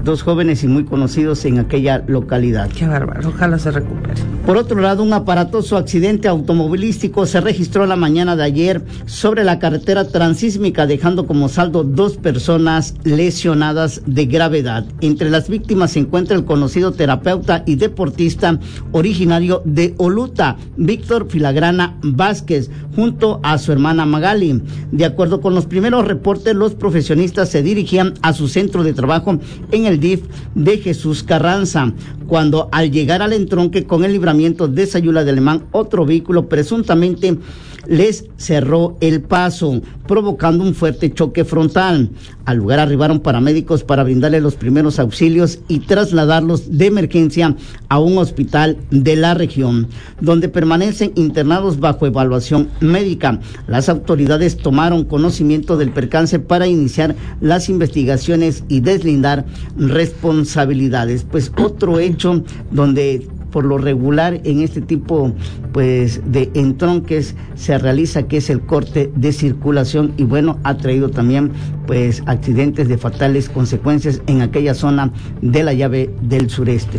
dos jóvenes y muy conocidos en aquella localidad. Qué bárbaro, ojalá se recupere. Por otro lado, un aparatoso accidente automovilístico se registró la mañana de ayer sobre la carretera transísmica, dejando como saldo 2 personas lesionadas de gravedad. Entre las víctimas se encuentra el conocido terapeuta y deportista originario de Oluta, Víctor Filagrana Vázquez, junto a su hermana Magali. De acuerdo con los primeros reportes, los profesionistas se dirigían a su centro de trabajo en el DIF de Jesús Carranza, cuando al llegar al entronque con el libramiento de Sayula de Alemán, otro vehículo presuntamente les cerró el paso, provocando un fuerte choque frontal. Al lugar arribaron paramédicos para brindarle los primeros auxilios y trasladarlos de emergencia a un hospital de la región, donde permanecen internados bajo evaluación médica. Las autoridades tomaron conocimiento del percance para iniciar las investigaciones y deslindar responsabilidades. Pues otro hecho donde por lo regular en este tipo pues de entronques se realiza, que es el corte de circulación, y bueno, ha traído también pues accidentes de fatales consecuencias en aquella zona de la llave del sureste.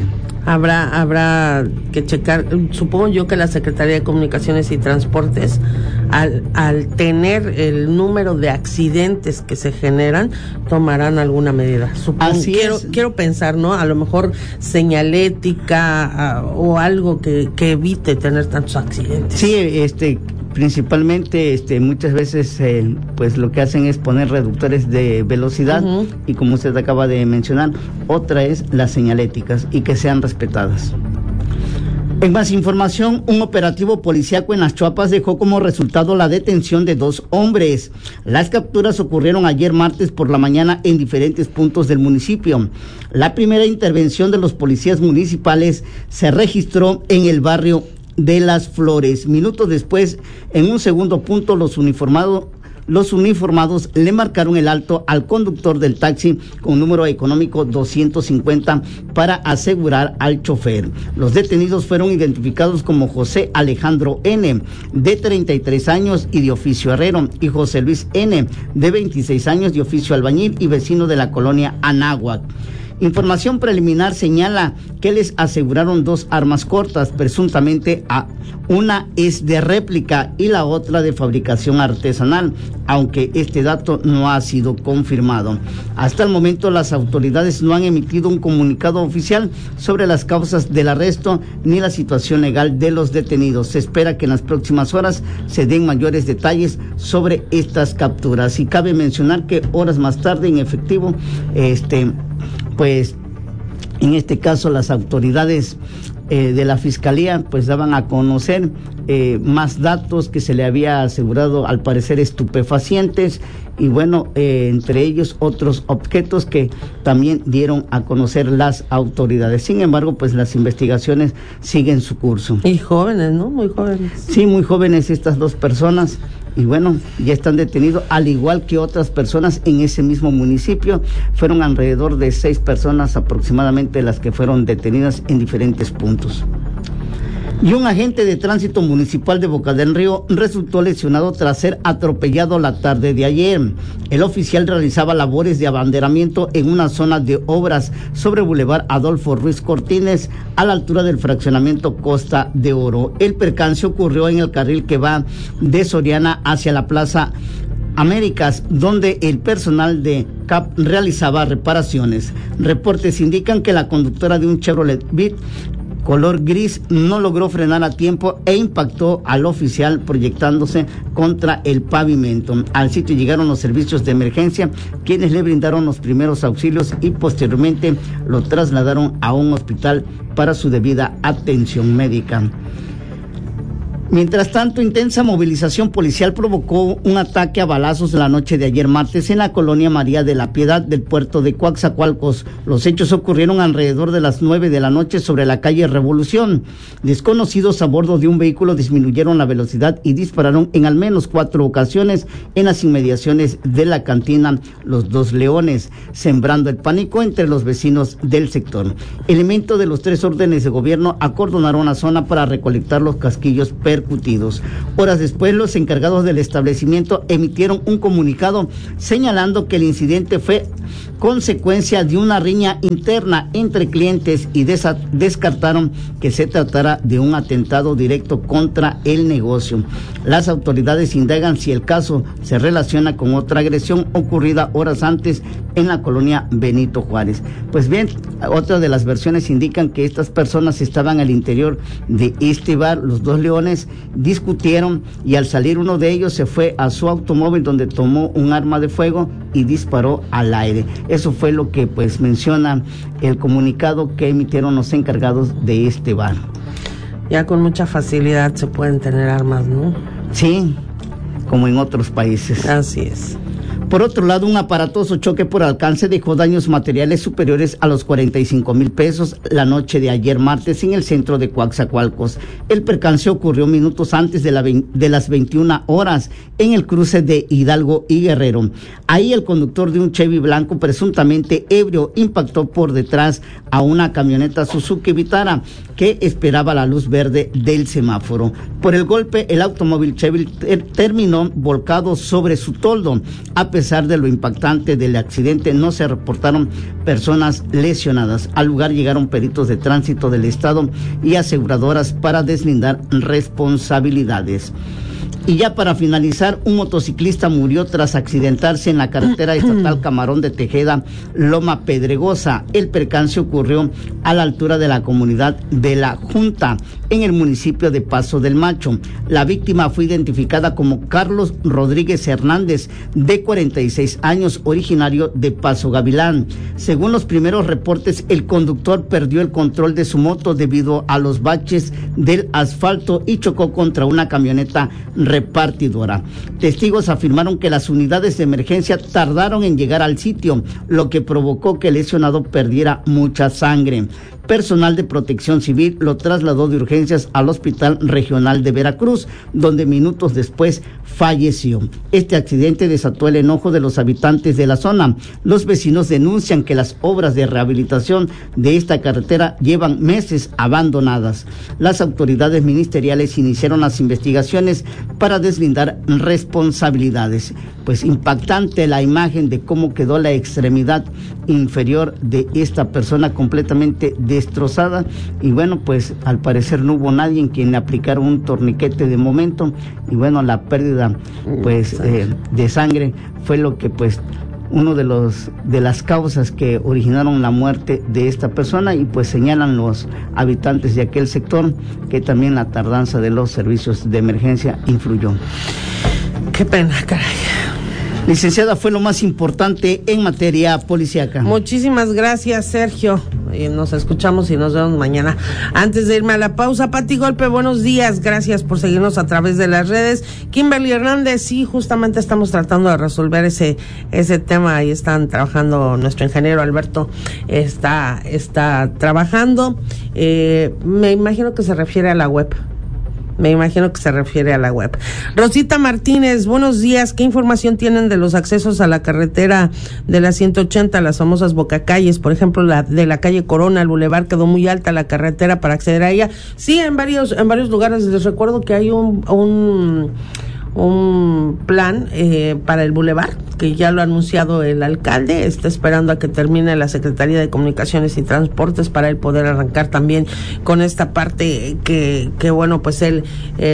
Habrá que checar, supongo yo que la Secretaría de Comunicaciones y Transportes, al tener el número de accidentes que se generan, tomarán alguna medida. Así quiero pensar, ¿no? A lo mejor señalética o algo que evite tener tantos accidentes. Sí, principalmente muchas veces pues lo que hacen es poner reductores de velocidad, y como usted acaba de mencionar, otra es las señaléticas y que sean respetadas. En más información, un operativo policíaco en Las Chuapas dejó como resultado la detención de 2 hombres. Las capturas ocurrieron ayer martes por la mañana en diferentes puntos del municipio. La primera intervención de los policías municipales se registró en el barrio de Las Flores. Minutos después, en un segundo punto, los uniformados le marcaron el alto al conductor del taxi con número económico 250 para asegurar al chofer. Los detenidos fueron identificados como José Alejandro N., de 33 años y de oficio herrero, y José Luis N., de 26 años, de oficio albañil y vecino de la colonia Anáhuac. Información preliminar señala que les aseguraron 2 armas cortas, presuntamente una es de réplica y la otra de fabricación artesanal, aunque este dato no ha sido confirmado. Hasta el momento las autoridades no han emitido un comunicado oficial sobre las causas del arresto ni la situación legal de los detenidos. Se espera que en las próximas horas se den mayores detalles sobre estas capturas. Y cabe mencionar que horas más tarde, en efectivo, pues en este caso las autoridades de la Fiscalía pues daban a conocer más datos que se le había asegurado, al parecer estupefacientes, y bueno, entre ellos otros objetos que también dieron a conocer las autoridades. Sin embargo, pues las investigaciones siguen su curso. Y jóvenes, ¿no? Muy jóvenes. Sí, muy jóvenes estas 2 personas. Y bueno, ya están detenidos, al igual que otras personas en ese mismo municipio. Fueron alrededor de 6 personas aproximadamente las que fueron detenidas en diferentes puntos. Y un agente de tránsito municipal de Boca del Río resultó lesionado tras ser atropellado la tarde de ayer. El oficial realizaba labores de abanderamiento en una zona de obras sobre Boulevard Adolfo Ruiz Cortines, a la altura del fraccionamiento Costa de Oro. El percance ocurrió en el carril que va de Soriana hacia la Plaza Américas, donde el personal de CAP realizaba reparaciones. Reportes indican que la conductora de un Chevrolet Beat color gris no logró frenar a tiempo e impactó al oficial proyectándose contra el pavimento. Al sitio llegaron los servicios de emergencia, quienes le brindaron los primeros auxilios y posteriormente lo trasladaron a un hospital para su debida atención médica. Mientras tanto, intensa movilización policial provocó un ataque a balazos la noche de ayer martes en la colonia María de la Piedad del puerto de Coaxacualcos. Los hechos ocurrieron alrededor de las 9 de la noche sobre la calle Revolución. Desconocidos a bordo de un vehículo disminuyeron la velocidad y dispararon en al menos 4 ocasiones en las inmediaciones de la cantina Los Dos Leones, sembrando el pánico entre los vecinos del sector. Elementos de los 3 órdenes de gobierno acordonaron la zona para recolectar los casquillos percutidos. repercutidos. Horas después, los encargados del establecimiento emitieron un comunicado señalando que el incidente fue consecuencia de una riña interna entre clientes y descartaron que se tratara de un atentado directo contra el negocio. Las autoridades indagan si el caso se relaciona con otra agresión ocurrida horas antes en la colonia Benito Juárez. Pues bien, otra de las versiones indican que estas personas estaban al interior de este bar, los dos leones discutieron y al salir uno de ellos se fue a su automóvil donde tomó un arma de fuego y disparó al aire. Eso fue lo que pues menciona el comunicado que emitieron los encargados de este bar. Ya con mucha facilidad se pueden tener armas, ¿no? Sí, como en otros países. Así es. Por otro lado, un aparatoso choque por alcance dejó daños materiales superiores a los 45,000 pesos la noche de ayer martes en el centro de Coatzacoalcos. El percance ocurrió minutos antes de las 21 horas en el cruce de Hidalgo y Guerrero. Ahí el conductor de un Chevy blanco presuntamente ebrio impactó por detrás a una camioneta Suzuki Vitara que esperaba la luz verde del semáforo. Por el golpe, el automóvil Chevy terminó volcado sobre su toldo. A pesar de lo impactante del accidente, no se reportaron personas lesionadas. Al lugar llegaron peritos de tránsito del estado y aseguradoras para deslindar responsabilidades. Y ya para finalizar, un motociclista murió tras accidentarse en la carretera estatal Camarón de Tejeda, Loma Pedregosa. El percance ocurrió a la altura de la comunidad de La Junta, en el municipio de Paso del Macho. La víctima fue identificada como Carlos Rodríguez Hernández, de 46 años, originario de Paso Gavilán. Según los primeros reportes, el conductor perdió el control de su moto debido a los baches del asfalto y chocó contra una camioneta repartidora. Testigos afirmaron que las unidades de emergencia tardaron en llegar al sitio, lo que provocó que el lesionado perdiera mucha sangre. Personal de Protección Civil lo trasladó de urgencias al Hospital Regional de Veracruz, donde minutos después falleció. Este accidente desató el enojo de los habitantes de la zona. Los vecinos denuncian que las obras de rehabilitación de esta carretera llevan meses abandonadas. Las autoridades ministeriales iniciaron las investigaciones para deslindar responsabilidades. Pues impactante la imagen de cómo quedó la extremidad inferior de esta persona completamente destrozada, y bueno, pues al parecer no hubo nadie en quien le aplicaron un torniquete de momento, y bueno, la pérdida pues de sangre fue lo que pues uno de las causas que originaron la muerte de esta persona, y pues señalan los habitantes de aquel sector que también la tardanza de los servicios de emergencia influyó. Qué pena, caray. Licenciada, fue lo más importante en materia policíaca. Muchísimas gracias, Sergio. Nos escuchamos y nos vemos mañana. Antes de irme a la pausa, Pati Golpe, buenos días. Gracias por seguirnos a través de las redes. Kimberly Hernández, sí, justamente estamos tratando de resolver ese tema. Ahí están trabajando, nuestro ingeniero Alberto está trabajando. Me imagino que se refiere a la web. Rosita Martínez, buenos días. ¿Qué información tienen de los accesos a la carretera de la 180, las famosas bocacalles? Por ejemplo, la de la calle Corona, el bulevar, quedó muy alta la carretera para acceder a ella. Sí, en varios lugares. Les recuerdo que hay un plan para el bulevar, que ya lo ha anunciado el alcalde. Está esperando a que termine la Secretaría de Comunicaciones y Transportes para él poder arrancar también con esta parte que bueno, pues él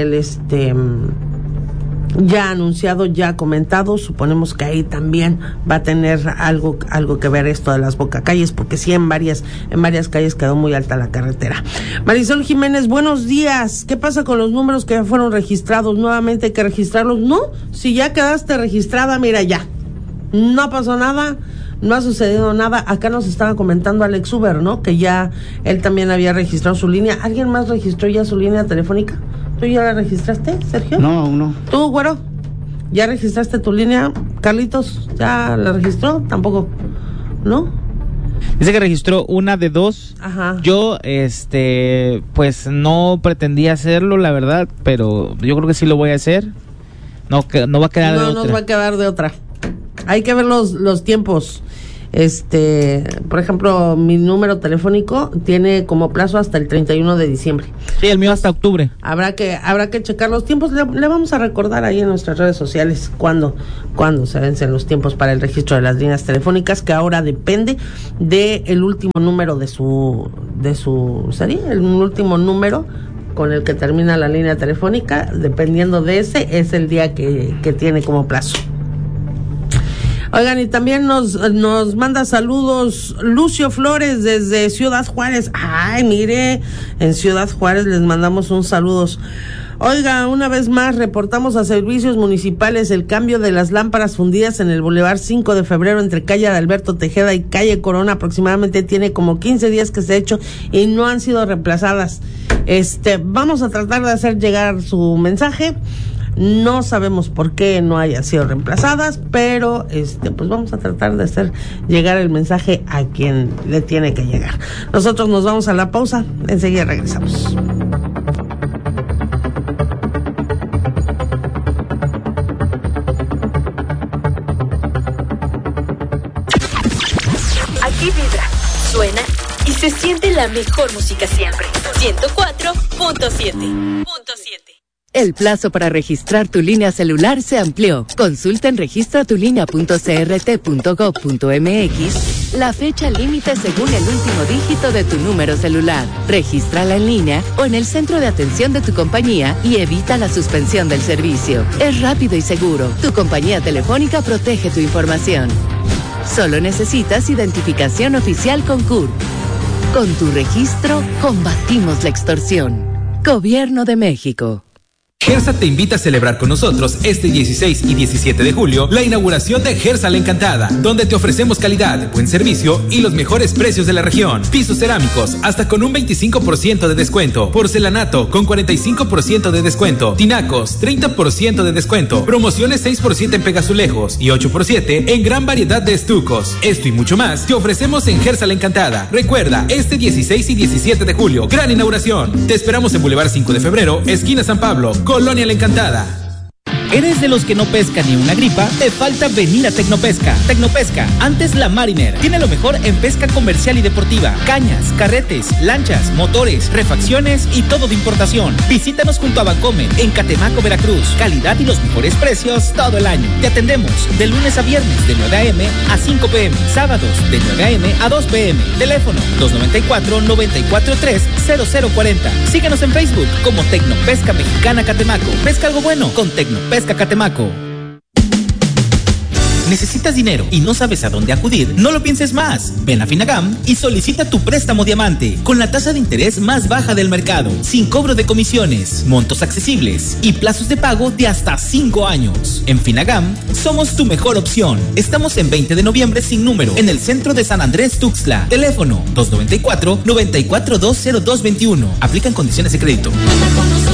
ya anunciado, ya comentado. Suponemos que ahí también va a tener algo que ver esto de las bocacalles, porque sí, en varias calles quedó muy alta la carretera. Marisol Jiménez, buenos días. ¿Qué pasa con los números que ya fueron registrados? Nuevamente hay que registrarlos. No, si ya quedaste registrada, mira, ya no pasó nada, no ha sucedido nada. Acá nos estaba comentando Alex Uber, ¿no? Que ya él también había registrado su línea. ¿Alguien más registró ya su línea telefónica? ¿Tú ya la registraste, Sergio? No, aún no. ¿Tú, güero? ¿Ya registraste tu línea? Carlitos, ¿ya la registró? Tampoco, ¿no? Dice que registró una de dos. Ajá. Yo, pues no pretendía hacerlo, la verdad, pero yo creo que sí lo voy a hacer. No va a quedar de otra. No nos va a quedar de otra. Hay que ver los tiempos. Por ejemplo, mi número telefónico tiene como plazo hasta el 31 de diciembre. Sí, el mío hasta octubre. Habrá que checar los tiempos. Le vamos a recordar ahí en nuestras redes sociales cuándo se vencen los tiempos para el registro de las líneas telefónicas, que ahora depende del último número de su serie, el último número con el que termina la línea telefónica. Dependiendo de ese, es el día que tiene como plazo. Oigan, y también nos manda saludos Lucio Flores desde Ciudad Juárez. Ay, mire, en Ciudad Juárez les mandamos un saludos. Oiga, una vez más reportamos a servicios municipales el cambio de las lámparas fundidas en el Boulevard 5 de Febrero entre calle de Alberto Tejeda y calle Corona. Aproximadamente tiene como 15 días que se ha hecho y no han sido reemplazadas. Vamos a tratar de hacer llegar su mensaje. No sabemos por qué no hayan sido reemplazadas, pero pues vamos a tratar de hacer llegar el mensaje a quien le tiene que llegar. Nosotros nos vamos a la pausa, enseguida regresamos. Aquí vibra, suena y se siente la mejor música siempre. 104.7. El plazo para registrar tu línea celular se amplió. Consulta en registratulinea.crt.gov.mx la fecha límite según el último dígito de tu número celular. Regístrala en línea o en el centro de atención de tu compañía y evita la suspensión del servicio. Es rápido y seguro. Tu compañía telefónica protege tu información. Solo necesitas identificación oficial con CURP. Con tu registro, combatimos la extorsión. Gobierno de México. Gersa te invita a celebrar con nosotros este 16 y 17 de julio la inauguración de Gersa La Encantada, donde te ofrecemos calidad, buen servicio y los mejores precios de la región. Pisos cerámicos hasta con un 25% de descuento, porcelanato con 45% de descuento, tinacos 30% de descuento, promociones 6x7 en pegazulejos y 8x7 en gran variedad de estucos. Esto y mucho más te ofrecemos en Gersa La Encantada. Recuerda, este 16 y 17 de julio, gran inauguración. Te esperamos en Boulevard 5 de Febrero, esquina San Pablo, Colonia La Encantada. ¿Eres de los que no pescan ni una gripa? Te falta venir a Tecnopesca. Tecnopesca, antes la Mariner, tiene lo mejor en pesca comercial y deportiva. Cañas, carretes, lanchas, motores, refacciones y todo de importación. Visítanos junto a Bancomer, en Catemaco, Veracruz. Calidad y los mejores precios todo el año. Te atendemos de lunes a viernes de 9 a.m. a 5 p.m. Sábados de 9 a.m. a 2 p.m. Teléfono 294-943-0040. Síguenos en Facebook como Tecnopesca Mexicana Catemaco. Pesca algo bueno con Tecnopesca Catemaco. ¿Necesitas dinero y no sabes a dónde acudir? No lo pienses más. Ven a Finagam y solicita tu préstamo diamante con la tasa de interés más baja del mercado, sin cobro de comisiones, montos accesibles y plazos de pago de hasta 5 años. En Finagam somos tu mejor opción. Estamos en 20 de noviembre sin número, en el centro de San Andrés Tuxtla. Teléfono 294-9420221. Aplican condiciones de crédito.